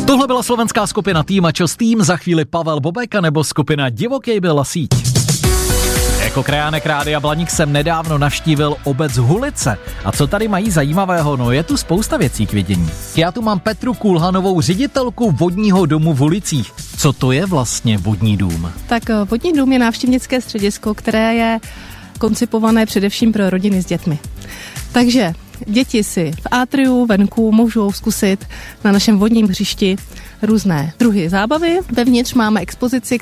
Tohle byla slovenská skupina Tým a čo s tým, za chvíli Pavel Bobek nebo skupina Divokej byla síť. Jako krajánek Rádia Blaník jsem nedávno navštívil obec Hulice. A co tady mají zajímavého? No je tu spousta věcí k vidění. Já tu mám Petru Kulhanovou, ředitelku vodního domu v Hulicích. Co to je vlastně vodní dům? Tak vodní dům je návštěvnické středisko, které je koncipované především pro rodiny s dětmi. Takže děti si v atriu venku můžou zkusit na našem vodním hřišti různé druhy zábavy. Vevnitř máme expozici,